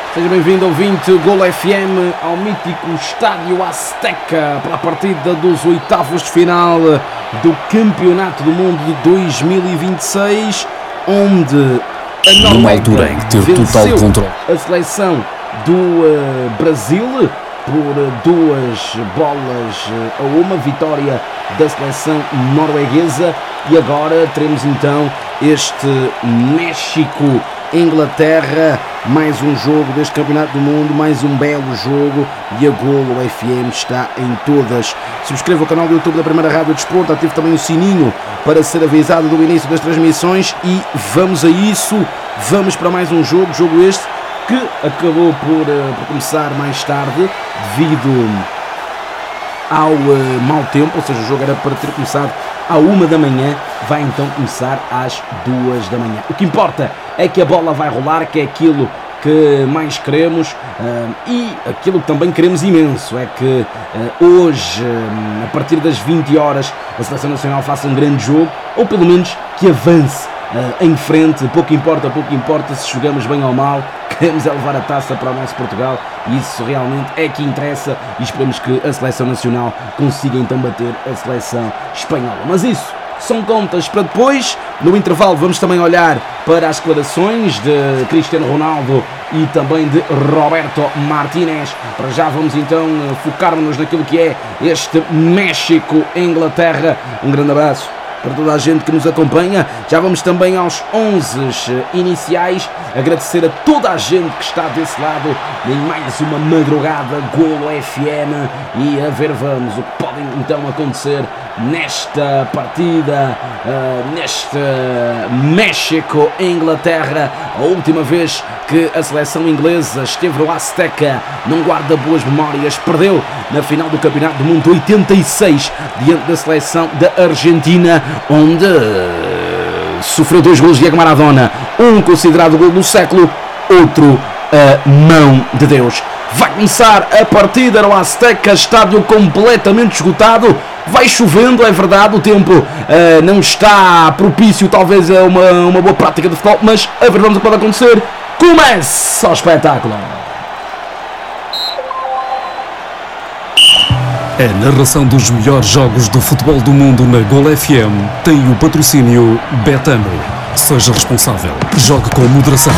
Seja bem-vindo, ouvinte Gol FM, ao mítico Estádio Azteca para a partida dos oitavos de final do Campeonato do Mundo de 2026, onde a Noruega venceu a seleção do Brasil por 2-1, vitória da seleção norueguesa, e agora teremos então este México-Inglaterra, mais um jogo deste Campeonato do Mundo, mais um belo jogo, e a Golo FM está em todas. Subscreva o canal do YouTube da Primeira Rádio Desporto, ative também o sininho para ser avisado do início das transmissões, e vamos a isso, vamos para mais um jogo este que acabou por começar mais tarde devido ao mau tempo, ou seja, o jogo era para ter começado à 1 da manhã, vai então começar às 2 da manhã. O que importa é que a bola vai rolar, que é aquilo que mais queremos, e aquilo que também queremos imenso é que hoje, a partir das 20 horas, a Seleção Nacional faça um grande jogo, ou pelo menos que avance em frente. Pouco importa se jogamos bem ou mal, queremos é levar a taça para o nosso Portugal, e isso realmente é que interessa, e esperemos que a Seleção Nacional consiga então bater a Seleção Espanhola. Mas isso são contas para depois. No intervalo vamos também olhar para as declarações de Cristiano Ronaldo e também de Roberto Martínez. Para já vamos então focar-nos naquilo que é este México-Inglaterra. Um grande abraço para toda a gente que nos acompanha. Já vamos também aos 11 iniciais. Agradecer a toda a gente que está desse lado em mais uma madrugada Golo FM, e a ver vamos o que pode então acontecer nesta partida, neste México-Inglaterra. A última vez que a seleção inglesa esteve no Azteca não guarda boas memórias, perdeu na final do Campeonato do Mundo 86 diante da seleção da Argentina, onde sofreu 2 golos de Diego Maradona, um considerado gol do século, outro a mão de Deus. Vai começar a partida no Azteca, estádio completamente esgotado. Vai chovendo, é verdade, o tempo não está propício talvez a uma boa prática de futebol, mas a ver, vamos o que pode acontecer. Começa o espetáculo. A narração dos melhores jogos do futebol do mundo na Gol FM tem o patrocínio Betano. Seja responsável. Jogue com moderação.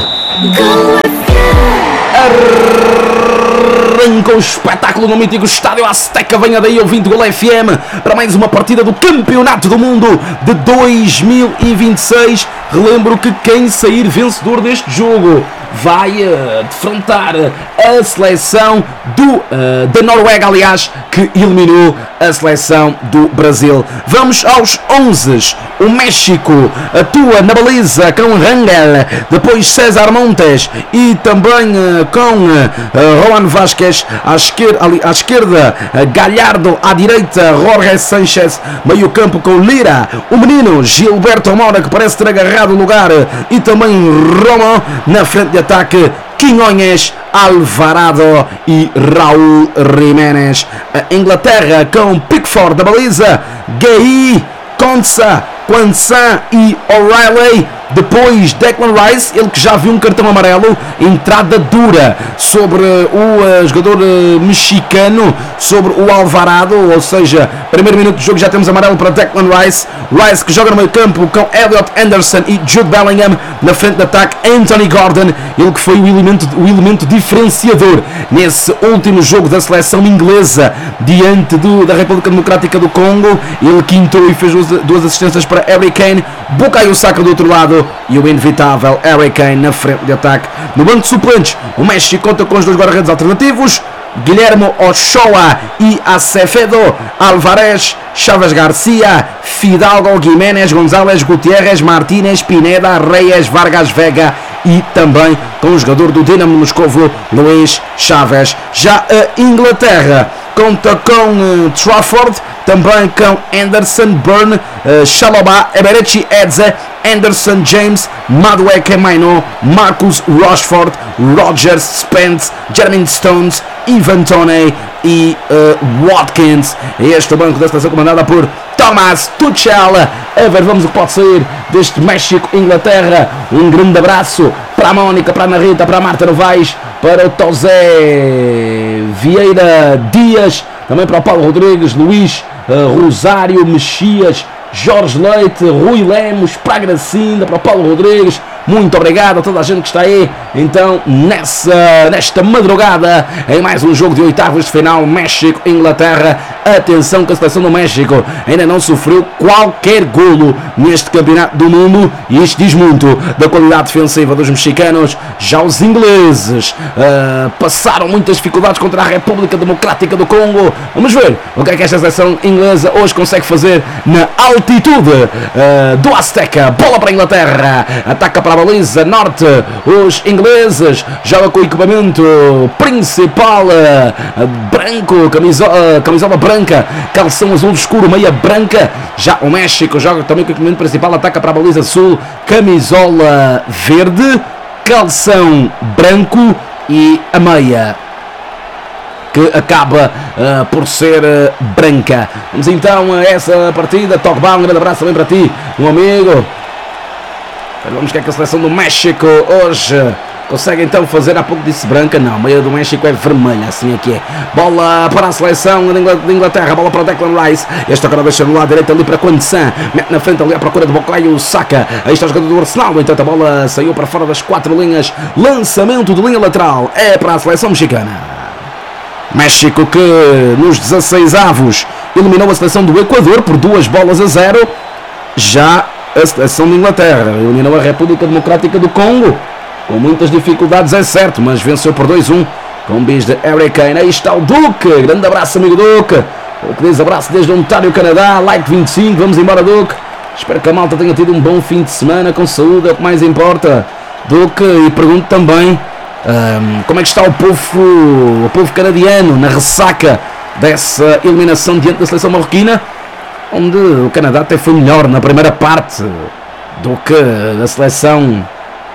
Arranca o espetáculo no mítico Estádio Azteca. Venha daí, ouvindo Gol FM, para mais uma partida do Campeonato do Mundo de 2026. Relembro que quem sair vencedor deste jogo vai defrontar a seleção da Noruega, aliás, que eliminou a seleção do Brasil. Vamos aos 11. O México atua na baliza com Rangel, depois César Montes e também com Juan Vázquez à esquerda, Gallardo à direita, Jorge Sánchez, meio campo com Lira, o menino Gilberto Moura, que parece ter agarrado o lugar, e também Romo na frente de ataque, Quinóñez, Alvarado e Raúl Jiménez. A Inglaterra com Pickford da baliza, Gay, Konsa, Quansah e O'Reilly. Depois Declan Rice, ele que já viu um cartão amarelo, entrada dura sobre o jogador mexicano, sobre o Alvarado, ou seja, primeiro minuto de jogo já temos amarelo para Declan Rice. Rice que joga no meio campo com Elliot Anderson e Jude Bellingham, na frente de ataque Anthony Gordon, ele que foi o elemento diferenciador nesse último jogo da seleção inglesa diante da República Democrática do Congo, ele que entrou e fez duas assistências para Harry Kane. Bukayo Saka do outro lado e o inevitável Harry Kane na frente de ataque. No banco de suplentes, o México conta com os 2 guarda-redes alternativos, Guillermo Ochoa e Acevedo, Álvarez, Chávez Garcia, Fidalgo, Jiménez, González, Gutiérrez, Martínez, Pineda, Reyes, Vargas, Vega, e também com o jogador do Dinamo Moscovo, Luís Chávez. Já a Inglaterra conta com Trafford, também com Anderson, Burn, Chalobah, Eberechi Eze, Anderson, James, Madueke Mainoo, Marcus Rashford, Rogers, Spence, Jermaine Stones, Ivan Toney e Watkins. Este é o banco da seleção comandada por Thomas Tuchel. A ver, vamos o que pode sair deste México-Inglaterra. Um grande abraço para para a Mónica, para a Ana Rita, para a Marta Novaes, para o Tosé Vieira Dias, também para o Paulo Rodrigues, Luís Rosário Mexias, Jorge Leite, Rui Lemos, para a Gracinda, para o Paulo Rodrigues. Muito obrigado a toda a gente que está aí. Então, nesta madrugada, em mais um jogo de oitavos de final, México-Inglaterra. Atenção que a seleção do México ainda não sofreu qualquer golo neste campeonato do mundo, e isto diz muito da qualidade defensiva dos mexicanos. Já os ingleses passaram muitas dificuldades contra a República Democrática do Congo. Vamos ver o que é que esta seleção inglesa hoje consegue fazer na altitude do Azteca. Bola para a Inglaterra, ataca para a baliza norte, os ingleses jogam com o equipamento principal branco, camisola branca, calção azul escuro, meia branca. Já o México joga também com o equipamento principal, ataca para a baliza sul, camisola verde, calção branco e a meia que acaba por ser branca. Vamos então a essa partida. Togba, um grande abraço também para ti, um amigo. Vamos ver que a seleção do México hoje consegue então fazer. Há pouco disse branca, não, a meia do México é vermelha, assim é que é. Bola para a seleção de Inglaterra, bola para o Declan Rice. Este agora deixa no lado direito ali para Quansan, mete na frente ali à procura de Bukayo Saka. Aí está o jogador do Arsenal, no entanto a bola saiu para fora das 4 linhas. Lançamento de linha lateral, é para a seleção mexicana. México que nos 16 avos eliminou a seleção do Equador por 2-0. Já a seleção de Inglaterra eliminou a República Democrática do Congo com muitas dificuldades, é certo, mas venceu por 2-1 com um bis de Harry Kane. Aí está o Duque, grande abraço amigo Duque, o que diz abraço desde Ontário, Canadá, like 25, vamos embora Duque, espero que a malta tenha tido um bom fim de semana com saúde, é o que mais importa Duque. E pergunto também como é que está o povo canadiano na ressaca dessa eliminação diante da seleção marroquina, onde o Canadá até foi melhor na primeira parte do que a seleção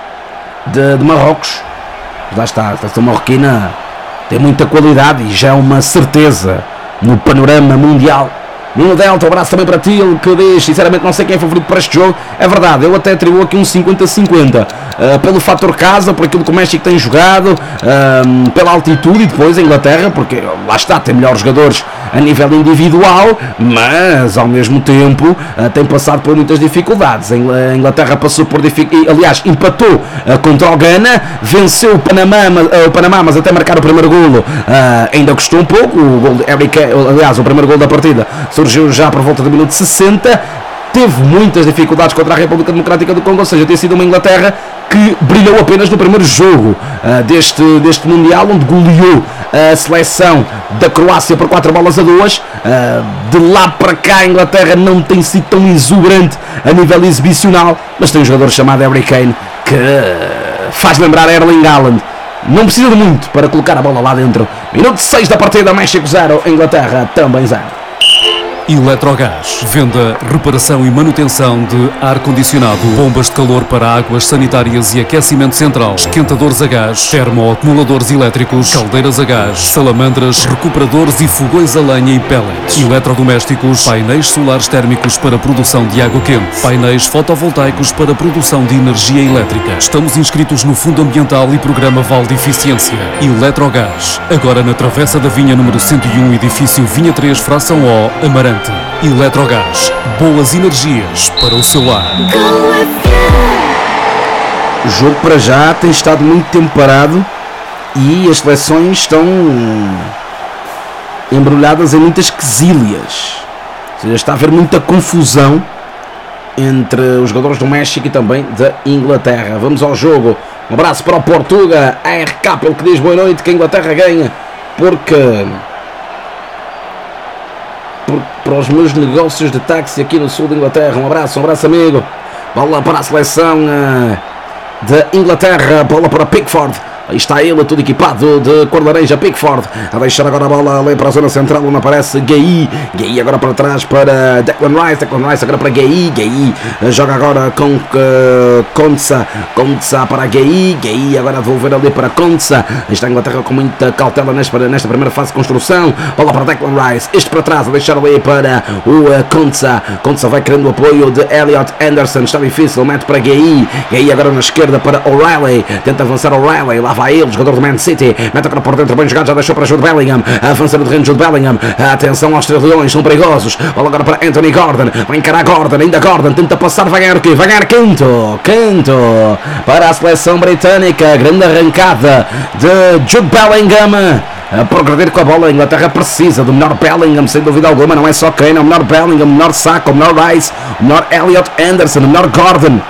de Marrocos. Lá está, a seleção marroquina tem muita qualidade e já é uma certeza no panorama mundial. Nuno Delta, um abraço também para ti, ele que diz, sinceramente não sei quem é favorito para este jogo. É verdade, eu até atribuo aqui um 50-50, pelo fator casa, por aquilo que o México tem jogado, pela altitude, e depois a Inglaterra, porque lá está, tem melhores jogadores a nível individual, mas ao mesmo tempo tem passado por muitas dificuldades. A Inglaterra passou por dificuldades, aliás, empatou contra o Ghana, venceu o Panamá, mas até marcar o primeiro golo ainda custou um pouco. O gol de Harry Kane, aliás, o primeiro golo da partida surgiu já por volta do minuto 60, teve muitas dificuldades contra a República Democrática do Congo, ou seja, tem sido uma Inglaterra que brilhou apenas no primeiro jogo deste Mundial, onde goleou a seleção da Croácia por 4-2. De lá para cá a Inglaterra não tem sido tão exuberante a nível exibicional, mas tem um jogador chamado Harry Kane que faz lembrar Erling Haaland. Não precisa de muito para colocar a bola lá dentro. Minuto 6 da partida, México 0, Inglaterra também 0. Eletrogás, venda, reparação e manutenção de ar-condicionado, bombas de calor para águas sanitárias e aquecimento central, esquentadores a gás, termoacumuladores elétricos, caldeiras a gás, salamandras, recuperadores e fogões a lenha e pellets, eletrodomésticos, painéis solares térmicos para produção de água quente, painéis fotovoltaicos para produção de energia elétrica. Estamos inscritos no Fundo Ambiental e Programa Val de Eficiência. Eletrogás, agora na Travessa da Vinha número 101, edifício Vinha 3, fração O, Amarante. Eletrogás, boas energias para o seu lar. O jogo para já tem estado muito tempo parado e as seleções estão embrulhadas em muitas quesilhas. Ou seja, está a haver muita confusão entre os jogadores do México e também da Inglaterra. Vamos ao jogo. Um abraço para o Portuga, a RK, ele que diz boa noite, que a Inglaterra ganha porque para os meus negócios de táxi aqui no sul da Inglaterra. Um abraço amigo. Bola para a seleção da Inglaterra, bola para Pickford, Aí está ele, tudo equipado de cor laranja, Pickford, a deixar agora a bola ali para a zona central, onde aparece Guehi agora para trás para Declan Rice agora para Guehi joga agora com Konsa para Guehi agora a devolver ali para Konsa. Está a Inglaterra com muita cautela nesta primeira fase de construção, bola para Declan Rice, este para trás, a deixar ali para o Konsa vai querendo o apoio de Elliot Anderson, está difícil, mete para Guehi agora na esquerda para O'Reilly, tenta avançar O'Reilly, lá vai ele, jogador do Man City, mete agora por dentro, bem jogado, já deixou para Jude Bellingham, avança no terreno Jude Bellingham, atenção aos Três Leões, são perigosos, bola agora para Anthony Gordon, vai encarar Gordon, ainda Gordon, tenta passar, vai ganhar o quê? Vai ganhar Canto para a seleção britânica, grande arrancada de Jude Bellingham, a progredir com a bola. A Inglaterra precisa do melhor Bellingham, sem dúvida alguma, não é só Kane, é o melhor Bellingham, o melhor Saka, o melhor Rice, o melhor Elliot Anderson, o melhor Gordon.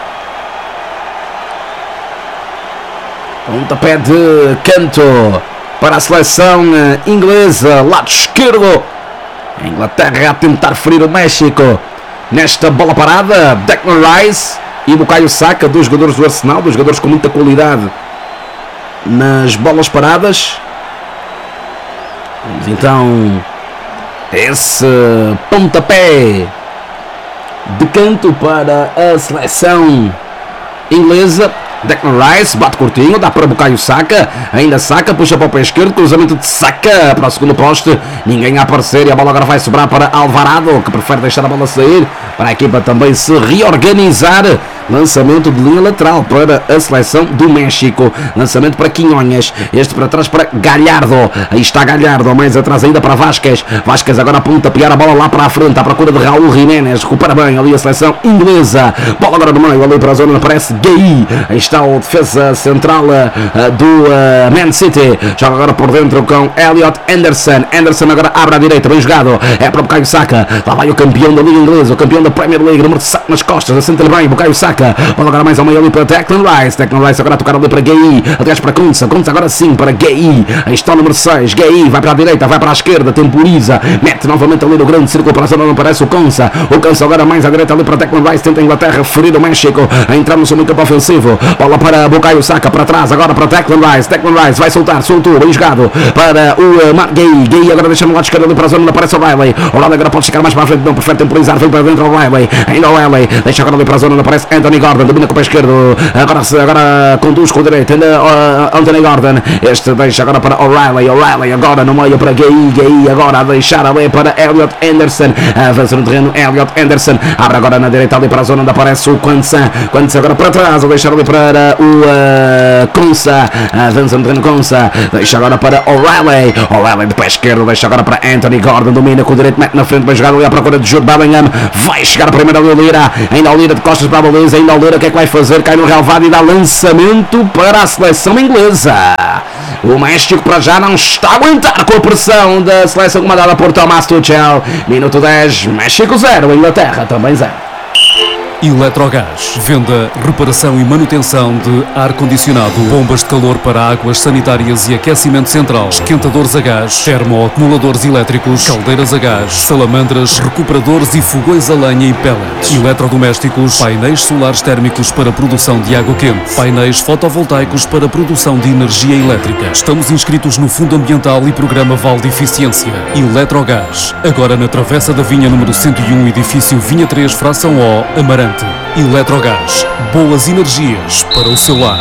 Pontapé de canto para a seleção inglesa, lado esquerdo. A Inglaterra a tentar ferir o México nesta bola parada. Declan Rice e Bukayo Saka, dois jogadores do Arsenal, dois jogadores com muita qualidade nas bolas paradas. Vamos então esse pontapé de canto para a seleção inglesa. Declan Rice bate curtinho, dá para Bukayo Saka, ainda Saka, puxa para o pé esquerdo, cruzamento de Saka para o segundo poste, ninguém a aparecer e a bola agora vai sobrar para Alvarado, que prefere deixar a bola sair, para a equipa também se reorganizar. Lançamento de linha lateral para a seleção do México, lançamento para Quinhonhas, este para trás para Gallardo, aí está Gallardo, mais atrás ainda para Vázquez agora a pontapear a bola lá para a frente, à procura de Raul Jiménez, recupera bem ali a seleção inglesa, bola agora no meio, ali para a zona, aparece Guehi, aí está o defesa central do Man City, joga agora por dentro com Elliot Anderson agora abre à direita, bem jogado, é para Bukayo Saka, lá vai o campeão da Liga Inglesa, o campeão da Premier League, número de saco nas costas, assenta bem, Bukayo Saka, bola agora mais ao meio ali para Declan Rice agora a tocar ali para Guehi, aliás para Konsa agora sim para Guehi, aí está o número 6, Guehi vai para a direita, vai para a esquerda, temporiza, mete novamente ali no grande círculo para a zona, não aparece o Konsa agora mais à direita ali para Declan Rice, tenta a Inglaterra ferir o México, a entrar no seu meio campo ofensivo, bola para Bukayo Saka para trás, agora para Declan Rice vai soltou, bem jogado para o Mark Guehi agora deixando o lado esquerdo ali para a zona, não aparece o O'Reilly agora pode chegar mais para a frente, não prefere temporizar, vem para dentro o O'Reilly, ainda o O'Reilly, deixa agora ali para a zona, não aparece Anthony Gordon, domina com o pé esquerdo, agora conduz com o direito, ainda Anthony Gordon, este deixa agora para O'Reilly agora no meio para Guehi agora a deixar ali para Elliot Anderson, avança no terreno Elliot Anderson, abre agora na direita ali para a zona onde aparece o Konsa agora para trás, a deixar ali para o Konsa, avança no terreno Konsa, deixa agora para O'Reilly de pé esquerdo, deixa agora para Anthony Gordon, domina com o direito, mete na frente, bem jogado ali à procura de Jude Bellingham, vai chegar primeiro ali o Lira, ainda o Lira de costas para a baliza, ainda o Lira, o que é que vai fazer? Cai no relvado e dá lançamento para a seleção inglesa. O México para já não está a aguentar com a pressão da seleção comandada por Thomas Tuchel. Minuto 10, México 0, Inglaterra também 0. Eletrogás, venda, reparação e manutenção de ar-condicionado, bombas de calor para águas sanitárias e aquecimento central, esquentadores a gás, termoacumuladores elétricos, caldeiras a gás, salamandras, recuperadores e fogões a lenha e pellets, eletrodomésticos, painéis solares térmicos para produção de água quente, painéis fotovoltaicos para produção de energia elétrica. Estamos inscritos no Fundo Ambiental e Programa Vale de Eficiência. Eletrogás, agora na Travessa da Vinha número 101, edifício Vinha 3, fração O, Amarante. Eletrogás, boas energias para o seu lar.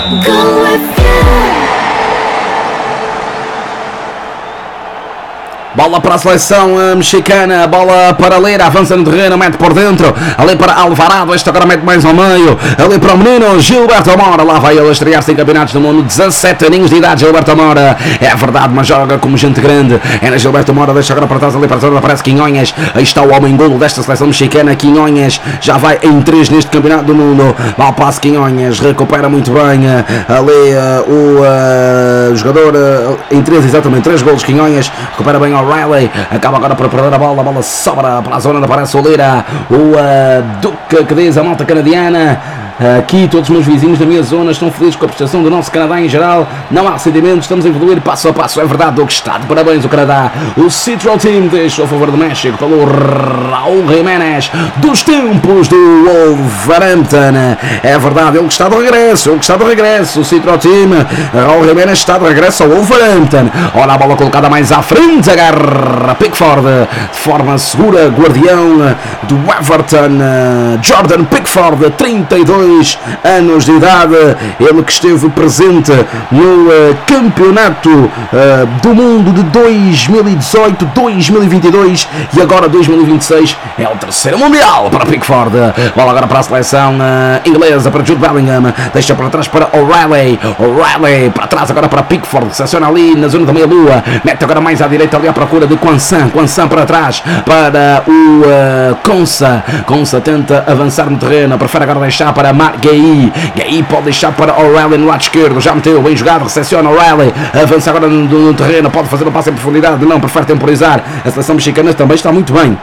Bola para a seleção mexicana, bola para Lira, avança no terreno, mete por dentro, ali para Alvarado, este agora mete mais ao meio, ali para o menino Gilberto Mora, lá vai ele a estrear-se em campeonatos do mundo, 17 aninhos de idade, Gilberto Mora, é verdade, mas joga como gente grande, é na Gilberto Mora, deixa agora para trás, ali para a zona, aparece Quinhonhas, aí está o homem golo desta seleção mexicana, Quinhonhas, já vai em 3 neste campeonato do mundo, lá ao passo Quinhonhas, recupera muito bem, ali o jogador, em 3 exatamente, 3 golos, Quinhonhas, recupera bem ao O'Reilly, acaba agora por perder a bola sobra para a zona onde aparece o Lira, o Duque que diz a malta canadiana, aqui todos os meus vizinhos da minha zona estão felizes com a prestação do nosso Canadá em geral, não há sentimentos, estamos a evoluir passo a passo, é verdade, Doug, está de parabéns o Canadá. O Citral Team deixou a favor do México pelo Raul Jiménez dos tempos do Wolverhampton, é verdade, ele está de regresso, o Citral Team, Raul Jiménez está de regresso ao Wolverhampton. Olha a bola colocada mais à frente, agarra Pickford de forma segura, guardião do Everton, Jordan Pickford, 32 anos de idade, ele que esteve presente no campeonato do mundo de 2018, 2022 e agora 2026, é o terceiro mundial para Pickford. Bola agora para a seleção inglesa, para Jude Bellingham, deixa para trás para O'Reilly para trás agora para Pickford, que se aciona ali na zona da meia-lua, mete agora mais à direita ali à procura de Quanssan para trás para o Konsa tenta avançar no terreno, prefere agora deixar para Gay pode deixar para O'Reilly no lado esquerdo, já meteu, bem jogado, recepciona O'Reilly, avança agora no terreno, pode fazer um passo em profundidade, não, prefere temporizar, a seleção mexicana também está muito bem.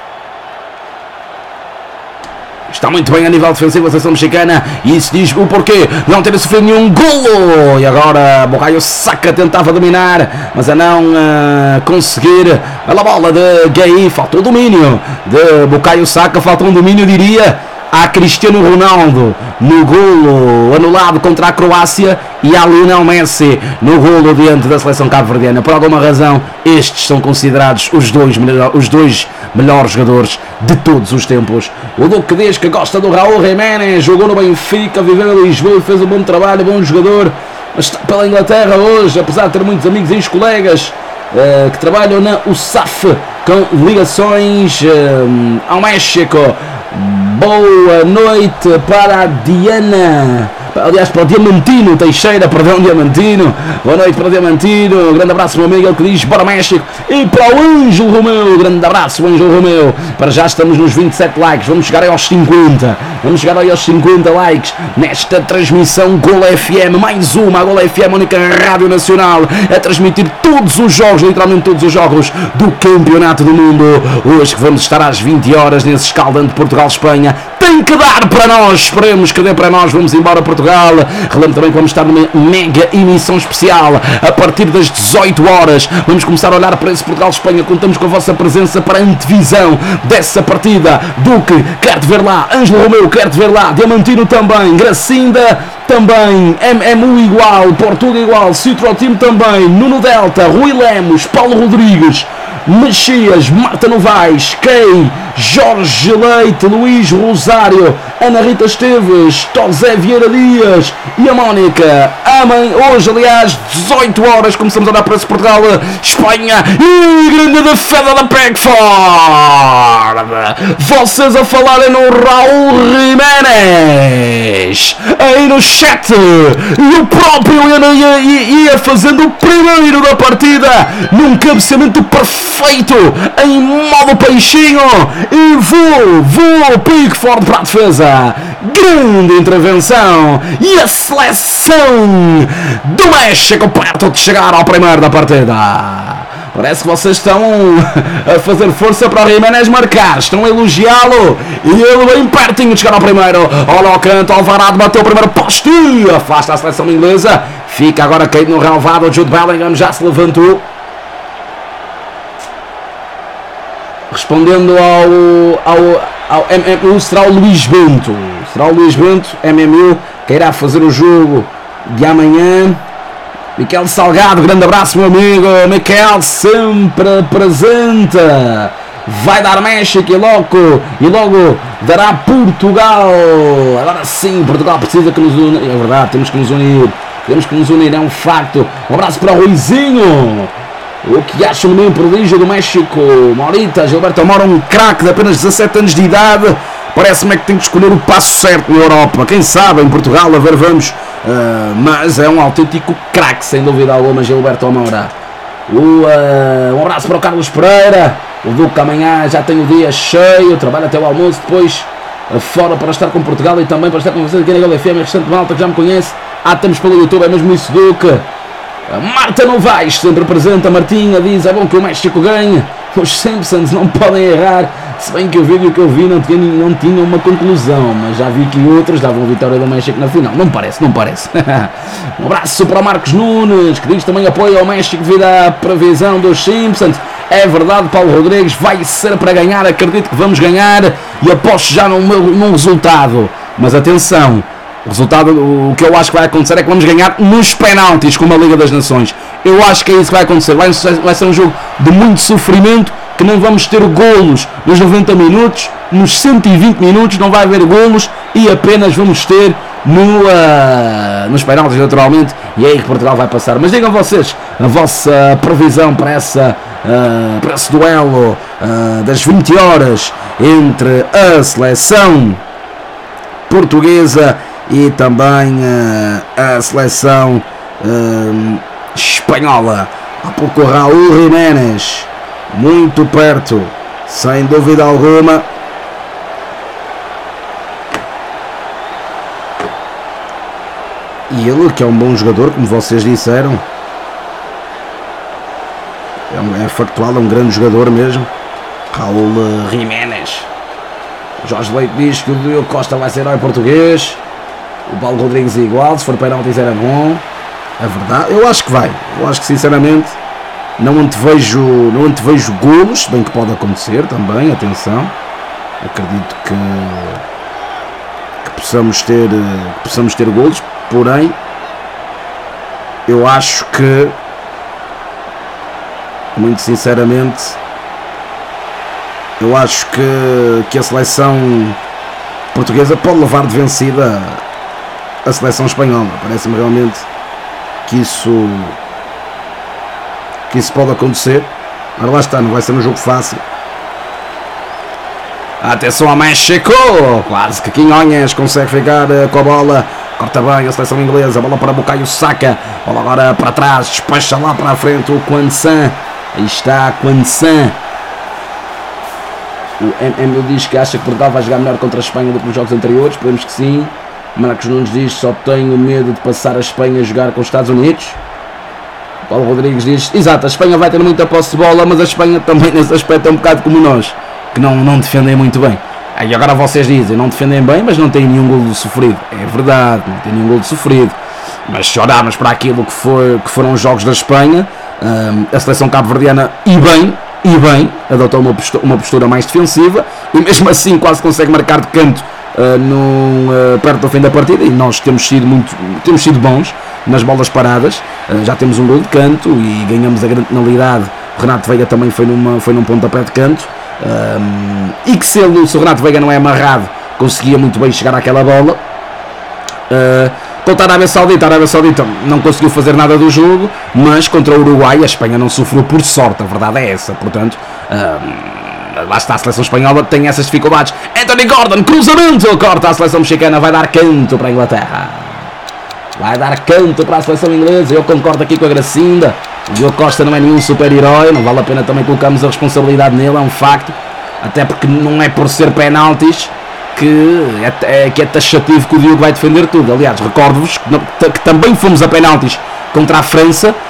Está muito bem a nível defensivo a seleção mexicana e isso diz o porquê não ter sofrido nenhum golo. E agora Bukayo Saka tentava dominar, mas a não conseguir. A bola de Gay, faltou o domínio de Bukayo Saka, faltou um domínio, diria, a Cristiano Ronaldo no golo anulado contra a Croácia e a Lionel Messi no golo diante da seleção cabo-verdiana. Por alguma razão estes são considerados os dois melhores jogadores de todos os tempos. O Duque diz que gosta do Raul Jiménez, jogou no Benfica, viveu em Lisboa e fez um bom trabalho, bom jogador, mas está pela Inglaterra hoje, apesar de ter muitos amigos e ex-colegas que trabalham na USAF com ligações ao México. Boa noite para a Diana, aliás para o Diamantino Teixeira, perdão, Diamantino, boa noite para o Diamantino, grande abraço meu amigo, ele que diz bora México, e para o Ângelo Romeu, grande abraço Ângelo Romeu, para já estamos nos 27 likes, vamos chegar aí aos 50, likes nesta transmissão Gol FM, mais uma, a Gol FM, a única rádio nacional a transmitir todos os jogos, literalmente todos os jogos do Campeonato do Mundo, hoje que vamos estar às 20 horas nesse escaldante Portugal-Espanha, tem que dar para nós, esperemos que dê para nós, vamos embora a Portugal. Relembro também que vamos estar numa mega emissão especial a partir das 18 horas, vamos começar a olhar para esse Portugal-Espanha, contamos com a vossa presença para a antevisão dessa partida. Duque, quero-te ver lá, Ângelo Romeu, quero-te ver lá, Diamantino também, Gracinda também, MMU igual, Portugal igual, Citral Team também, Nuno Delta, Rui Lemos, Paulo Rodrigues, Mexias, Marta Novaes, Kay, Jorge Leite, Luís Rosário, Ana Rita Esteves, José Vieira Dias e a Mónica. Amém. Hoje, aliás, 18 horas, começamos a dar para esse Portugal, Espanha e grande defesa da Pickford. Vocês a falarem no Raul Jiménez aí no chat e o próprio ia fazendo o primeiro da partida num cabeceamento perfeito em modo peixinho e voou Pickford para a defesa, grande intervenção e a seleção do México perto de chegar ao primeiro da partida. Parece que vocês estão a fazer força para o Jiménez marcar, estão a elogiá-lo e ele bem pertinho de chegar ao primeiro. Olha ao canto, Alvarado bateu o primeiro poste, afasta a seleção inglesa, fica agora caído no relvado, o Jude Bellingham já se levantou. Respondendo ao MMU, será o Luís Bento, MMU, que irá fazer o jogo de amanhã. Miquel Salgado, grande abraço meu amigo, Miquel sempre presente, vai dar México e logo dará Portugal. Agora sim, Portugal precisa que nos une, é verdade, temos que nos unir, é um facto. Um abraço para o Ruizinho. O que acha no meio prodígio do México? Maurita, Gilberto Amora, um craque de apenas 17 anos de idade. Parece-me que tem que escolher o passo certo na Europa. Quem sabe em Portugal, a ver, vamos. Mas é um autêntico craque, sem dúvida alguma, Gilberto Amora. Um abraço para o Carlos Pereira. O Duque amanhã já tem o dia cheio, trabalha até o almoço, depois fora para estar com Portugal e também para estar com vocês aqui na Gol FM. Restante malta que já me conhece, estamos pelo YouTube, é mesmo isso, Duque. A Marta Novaes sempre presente, a Martinha diz, é bom que o México ganhe, os Simpsons não podem errar, Se bem que o vídeo que eu vi não tinha uma conclusão, mas já vi que outros davam a vitória do México na final. Não parece. Um abraço para o Marcos Nunes, que diz também apoio ao México devido à previsão dos Simpsons. É verdade, Paulo Rodrigues, vai ser para ganhar, acredito que vamos ganhar e aposto já num resultado. Mas atenção, o que eu acho que vai acontecer é que vamos ganhar nos penaltis, como a Liga das Nações. Eu acho que é isso que vai acontecer. Vai ser um jogo de muito sofrimento, que não vamos ter golos nos 90 minutos, nos 120 minutos não vai haver golos e apenas vamos ter nos penaltis, naturalmente, e é aí que Portugal vai passar. Mas digam vocês a vossa previsão para esse duelo das 20 horas entre a seleção portuguesa e também a seleção espanhola. Há pouco o Raúl Jiménez, muito perto, sem dúvida alguma. E ele, que é um bom jogador, como vocês disseram, é factual, é um grande jogador mesmo. Raúl Jiménez. Jorge Leite diz que o Diogo Costa vai ser herói português. O Paulo Rodrigues é igual, se for penaltis era bom. É verdade, eu acho que vai. Eu acho que sinceramente não antevejo golos, se bem que pode acontecer também, atenção. Acredito que possamos ter golos, porém eu acho que, muito sinceramente, eu acho que a seleção portuguesa pode levar de vencida a seleção espanhola. Parece-me realmente que isso pode acontecer. Mas lá está, não vai ser um jogo fácil. Atenção a México, quase que Quinhonhas consegue ficar com a bola. Corta bem a seleção inglesa, a bola para Bukayo Saka, bola agora para trás, despecha lá para a frente o Kwanzaa. Aí está Kwanzaa. O MMU diz que acha que Portugal vai jogar melhor contra a Espanha do que nos jogos anteriores. Esperemos que sim. Marcos Nunes diz: só tenho medo de passar a Espanha a jogar com os Estados Unidos. Paulo Rodrigues diz: exato, a Espanha vai ter muita posse de bola, mas a Espanha também nesse aspecto é um bocado como nós, que não defendem muito bem. Aí agora vocês dizem: não defendem bem, mas não têm nenhum golo sofrido. É verdade, não tem nenhum golo sofrido. Mas se olharmos para aquilo que foram os jogos da Espanha, a seleção cabo-verdiana e bem adotou uma postura mais defensiva e mesmo assim quase consegue marcar de canto perto do fim da partida, e nós temos sido bons nas bolas paradas. Já temos um gol de canto e ganhamos a grande penalidade. O Renato Veiga também foi num pontapé de canto, e que se o Renato Veiga não é amarrado, conseguia muito bem chegar àquela bola. Contra a Arábia Saudita não conseguiu fazer nada do jogo, mas contra o Uruguai a Espanha não sofreu, por sorte, a verdade é essa. Portanto, lá está, a seleção espanhola tem essas dificuldades. Anthony Gordon, cruzamento, corta a seleção mexicana, vai dar canto para a Inglaterra. Vai dar canto para a seleção inglesa. Eu concordo aqui com a Gracinda. O Diogo Costa não é nenhum super-herói, não vale a pena também colocarmos a responsabilidade nele, é um facto. Até porque não é por ser penaltis que é taxativo que o Diogo vai defender tudo. Aliás, recordo-vos que também fomos a penaltis contra a França